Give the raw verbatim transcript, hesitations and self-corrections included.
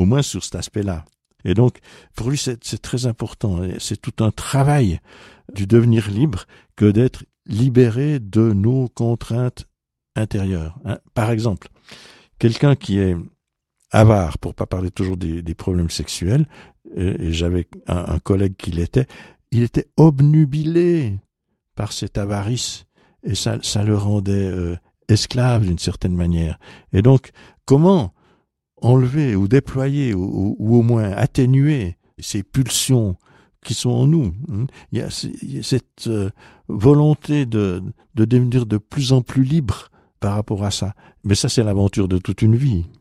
au moins sur cet aspect-là. Et donc, pour lui, c'est, c'est très important. C'est tout un travail du devenir libre que d'être libéré de nos contraintes intérieures. Hein. Par exemple, quelqu'un qui est avare, pour pas parler toujours des, des problèmes sexuels, et, et j'avais un, un collègue qui l'était, il était obnubilé par cette avarice, et ça, ça le rendait euh, esclave d'une certaine manière. Et donc, comment enlever ou déployer ou, ou, ou au moins atténuer ces pulsions qui sont en nous. Il y a, il y a cette euh, volonté de, de devenir de plus en plus libre par rapport à ça. Mais ça, c'est l'aventure de toute une vie.